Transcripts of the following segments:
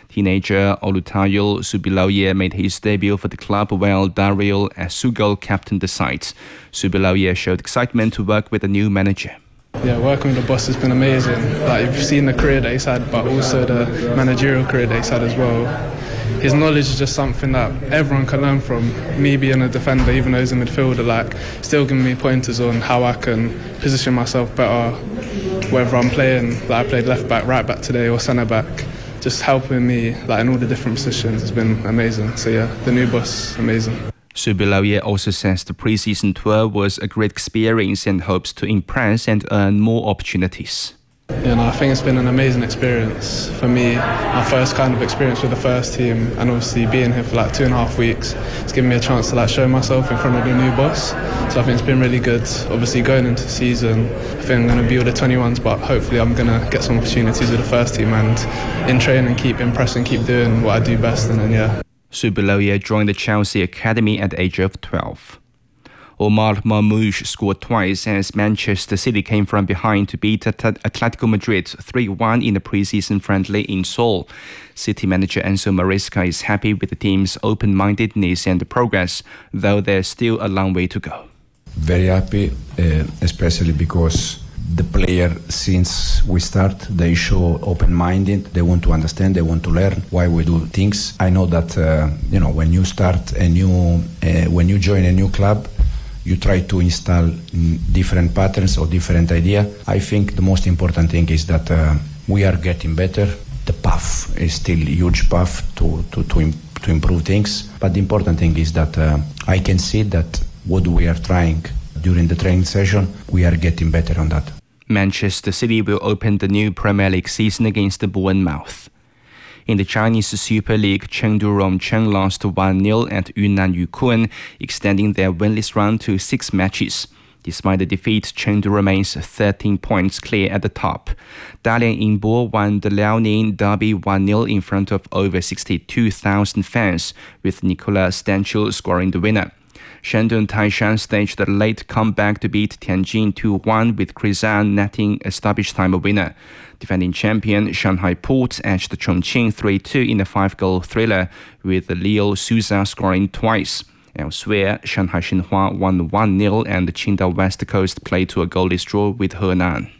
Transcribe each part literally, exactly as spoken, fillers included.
Teenager Olutayo Subilaoye made his debut for the club while Daryl Asugal captained the side. Subilaoye showed excitement to work with the new manager. Yeah, working with the boss has been amazing. Like, you've seen the career that he's had, but also the managerial career that he's had as well. His knowledge is just something that everyone can learn from. Me being a defender, even though he's a midfielder, like, still giving me pointers on how I can position myself better, whether I'm playing, like I played left back, right back today, or centre back. Just helping me, like, in all the different positions has been amazing. So yeah, the new boss, amazing. Subilaoye also says the pre-season tour was a great experience and hopes to impress and earn more opportunities. You know, I think it's been an amazing experience for me. My first kind of experience with the first team, and obviously being here for like two and a half weeks, it's given me a chance to like show myself in front of the new boss. So I think it's been really good. Obviously going into the season, I think I'm going to be with the twenty-ones, but hopefully I'm going to get some opportunities with the first team and in training keep impressing, keep doing what I do best, and then yeah. Subilaoye joined the Chelsea Academy at the age of twelve. Omar Marmoush scored twice as Manchester City came from behind to beat Atletico Madrid three one in the pre-season friendly in Seoul. City manager Enzo Maresca is happy with the team's open-mindedness and progress, though there's still a long way to go. Very happy, uh, especially because the player, since we start, they show open-minded. They want to understand. They want to learn why we do things. I know that uh, you know, when you start a new, uh, when you join a new club, you try to install different patterns or different idea. I think the most important thing is that uh, we are getting better. The path is still a huge path to to to, im- to improve things. But the important thing is that uh, I can see that what we are trying during the training session, we are getting better on that. Manchester City will open the new Premier League season against Bournemouth. In the Chinese Super League, Chengdu Rongcheng lost one nil at Yunnan Yukun, extending their winless run to six matches. Despite the defeat, Chengdu remains thirteen points clear at the top. Dalian Yingbo won the Liaoning derby one nil in front of over sixty-two thousand fans, with Nicola Stanchel scoring the winner. Shandong Taishan staged a late comeback to beat Tianjin two one, with Krizan netting a stoppage time winner. Defending champion Shanghai Port edged Chongqing three two in a five-goal thriller, with Leo Souza scoring twice. Elsewhere, Shanghai Shenhua won one nil and Qingdao West Coast played to a goalless draw with Henan.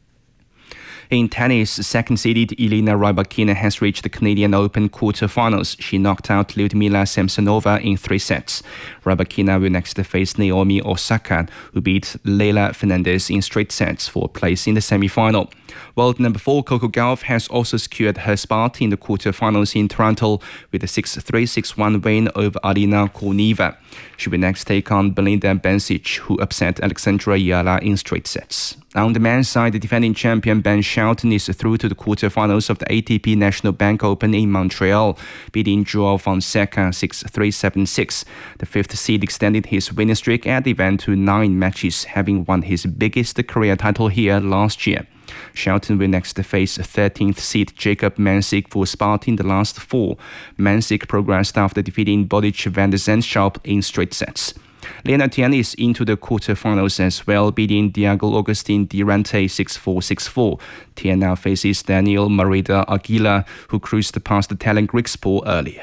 In tennis, second-seeded Elena Rybakina has reached the Canadian Open quarter-finals. She knocked out Lyudmila Samsonova in three sets. Rybakina will next face Naomi Osaka, who beat Leila Fernandez in straight sets for a place in the semi-final. World number four Coco Gauff has also secured her spot in the quarter-finals in Toronto with a six three six one win over Alina Korneva. She will next take on Belinda Bencic, who upset Alexandra Yala in straight sets. On the men's side, the defending champion Ben Shelton is through to the quarterfinals of the A T P National Bank Open in Montreal, beating Joao Fonseca six three seven six. The fifth seed extended his winning streak at the event to nine matches, having won his biggest career title here last year. Shelton will next face thirteenth seed Jacob Mansik for a spot in the last four. Mansik progressed after defeating Boric van der Zandschulp in straight sets. Lena Tian is into the quarterfinals as well, beating Diego Agustin Durante six four six four. Tian now faces Daniel Marida Aguila, who cruised past the talent Grigspor earlier.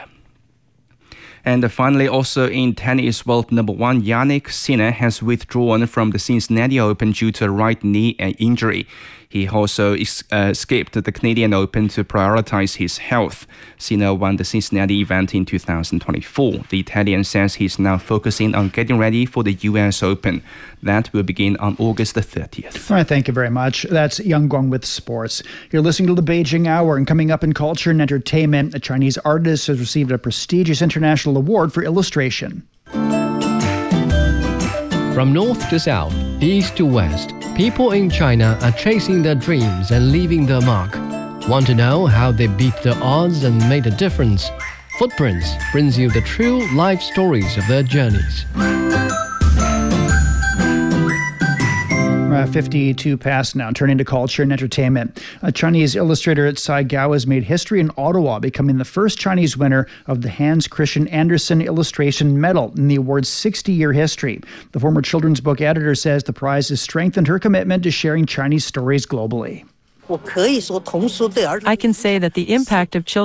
And finally, also in tennis, world number one Yannick Sinner has withdrawn from the Cincinnati Open due to a right knee injury. He also uh, escaped the Canadian Open to prioritize his health. Sinner won the Cincinnati event in two thousand twenty-four. The Italian says he's now focusing on getting ready for the U S Open. That will begin on August the thirtieth. All right, thank you very much. That's Yang Guang with sports. You're listening to the Beijing Hour, and coming up in culture and entertainment, a Chinese artist has received a prestigious international award for illustration. From north to south, east to west, people in China are chasing their dreams and leaving their mark. Want to know how they beat the odds and made a difference? Footprints brings you the true life stories of their journeys. Uh, fifty-two past now, turning to culture and entertainment. A Chinese illustrator Tsai Gao has made history in Ottawa, becoming the first Chinese winner of the Hans Christian Andersen Illustration Medal in the award's sixty-year history. The former children's book editor says the prize has strengthened her commitment to sharing Chinese stories globally. I can say that the impact of children